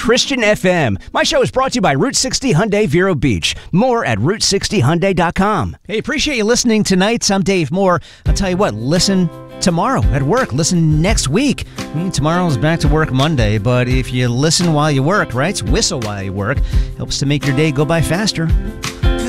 Christian FM. My show is brought to you by Route 60 Hyundai Vero Beach. More at Route60Hyundai.com. Hey, appreciate you listening tonight. I'm Dave Moore. I'll tell you what, listen tomorrow at work. Listen next week. Tomorrow's back to work Monday, but if you listen while you work, right? Whistle while you work. Helps to make your day go by faster.